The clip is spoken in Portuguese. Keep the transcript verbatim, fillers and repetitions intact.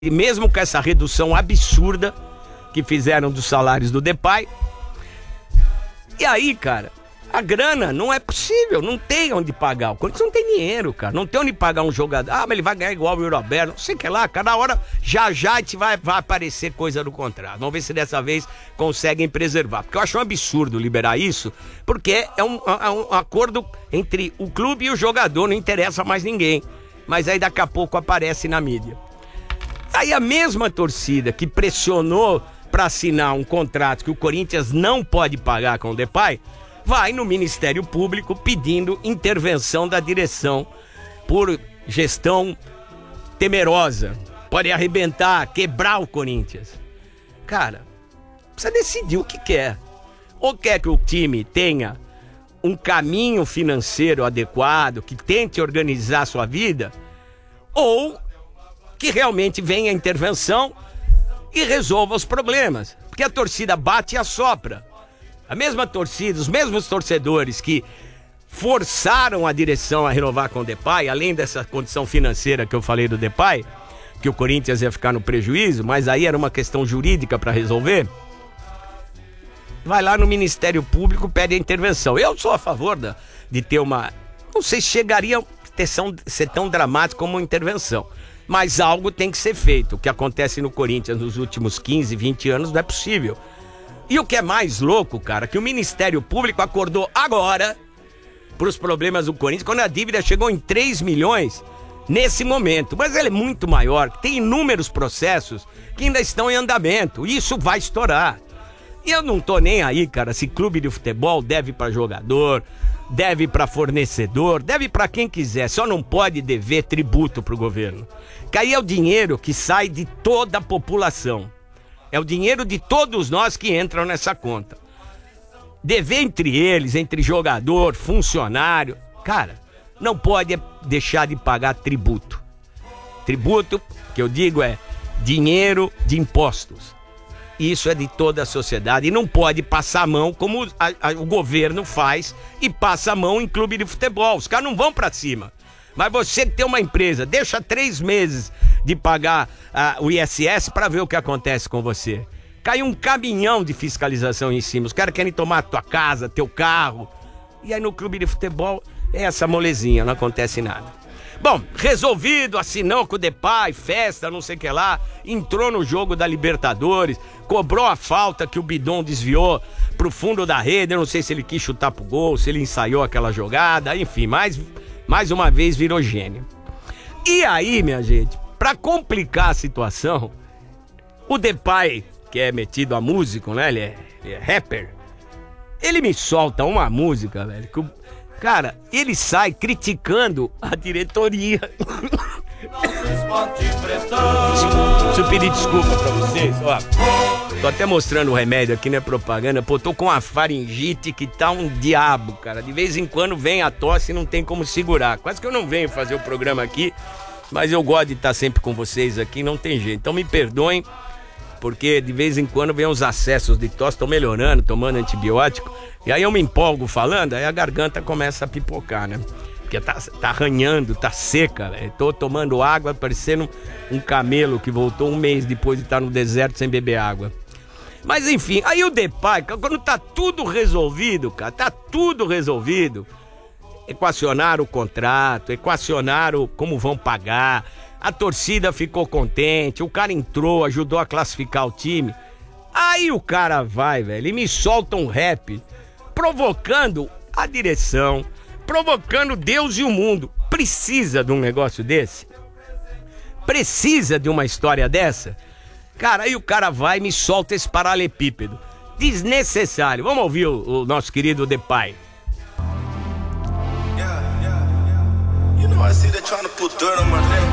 E mesmo com essa redução absurda que fizeram dos salários do Depay. E aí, cara, a grana não é possível, não tem onde pagar. O Corinthians não tem dinheiro, cara. Não tem onde pagar um jogador. Ah, mas ele vai ganhar igual o Roberto. Não sei o que lá, cada hora, já já a gente vai, vai aparecer coisa no contrato. Vamos ver se dessa vez conseguem preservar. Porque eu acho um absurdo liberar isso, porque é um, é um acordo entre o clube e o jogador, não interessa mais ninguém. Mas aí daqui a pouco aparece na mídia. Aí a mesma torcida que pressionou para assinar um contrato que o Corinthians não pode pagar com o Depay, vai no Ministério Público pedindo intervenção da direção por gestão temerosa. Pode arrebentar, quebrar o Corinthians. Cara, precisa decidir o que quer. Ou quer que o time tenha um caminho financeiro adequado, que tente organizar a sua vida, ou que realmente venha a intervenção e resolva os problemas. Porque a torcida bate e assopra. A mesma torcida, os mesmos torcedores que forçaram a direção a renovar com o Depay, além dessa condição financeira que eu falei do Depay, que o Corinthians ia ficar no prejuízo, mas aí era uma questão jurídica para resolver, vai lá no Ministério Público, pede a intervenção. Eu sou a favor da, de ter uma... Não sei se chegaria a ter, ser tão dramático como uma intervenção, mas algo tem que ser feito. O que acontece no Corinthians nos últimos quinze, vinte anos não é possível. E o que é mais louco, cara, que o Ministério Público acordou agora para os problemas do Corinthians, quando a dívida chegou em três milhões nesse momento. Mas ela é muito maior, tem inúmeros processos que ainda estão em andamento. E isso vai estourar. E eu não tô nem aí, cara, se clube de futebol deve para jogador, deve para fornecedor, deve para quem quiser, só não pode dever tributo pro governo. Que aí é o dinheiro que sai de toda a população. É o dinheiro de todos nós que entram nessa conta. Dever entre eles, entre jogador, funcionário, cara, não pode deixar de pagar tributo. Tributo, que eu digo, é dinheiro de impostos. Isso é de toda a sociedade e não pode passar a mão como a, a, o governo faz e passa a mão em clube de futebol. Os caras não vão pra cima. Mas você que tem uma empresa, deixa três meses de pagar uh, o I S S para ver o que acontece com você. Cai um caminhão de fiscalização em cima. Os caras querem tomar a tua casa, teu carro. E aí no clube de futebol é essa molezinha, não acontece nada. Bom, resolvido, assinou com o Depay, festa, não sei o que lá, entrou no jogo da Libertadores, cobrou a falta que o Bidon desviou pro fundo da rede, eu não sei se ele quis chutar pro gol, se ele ensaiou aquela jogada, enfim, mais, mais uma vez virou gênio. E aí, minha gente, pra complicar a situação, o Depay, que é metido a músico, né, ele é, ele é rapper, ele me solta uma música, velho, que o cara, ele sai criticando a diretoria. Deixa eu pedir desculpa pra vocês, ó. Tô até mostrando o remédio aqui, não é propaganda. Pô, tô com uma faringite que tá um diabo, cara. De vez em quando vem a tosse e não tem como segurar. Quase que eu não venho fazer o programa aqui, mas eu gosto de estar sempre com vocês aqui, não tem jeito. Então me perdoem, porque de vez em quando vem os acessos de tosse, tô melhorando, tomando antibiótico. E aí eu me empolgo falando, aí a garganta começa a pipocar, né? Porque tá, tá arranhando, tá seca, velho. Tô tomando água parecendo um camelo que voltou um mês depois de estar no deserto sem beber água. Mas enfim, aí o Depay, quando tá tudo resolvido, cara, tá tudo resolvido. Equacionaram o contrato, equacionaram como vão pagar. A torcida ficou contente, o cara entrou, ajudou a classificar o time. Aí o cara vai, velho, e me solta um rap provocando a direção, provocando Deus e o mundo. Precisa de um negócio desse? Precisa de uma história dessa? Cara, aí o cara vai e me solta esse paralelepípedo. Desnecessário. Vamos ouvir o, o nosso querido Depay. Yeah, yeah, yeah. You know I see they're trying to put dirt on my name.